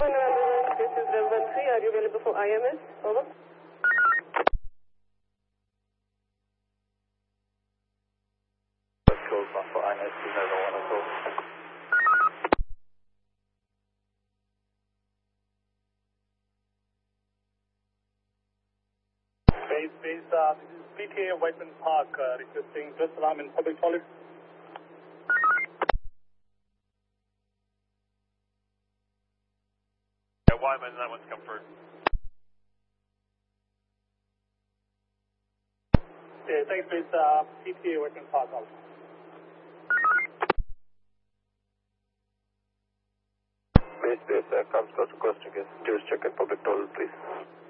This is Rev 13. Are you available for IMS? Over. Close one for IMS 2012. Base, this is PTA Whiteman Park requesting dress alarm in public toilet. Yeah, Whiteman, that one's come through. Yeah, thanks, base PTA Whiteman Park out. Base, comes to request against. Just check in public toilet, please.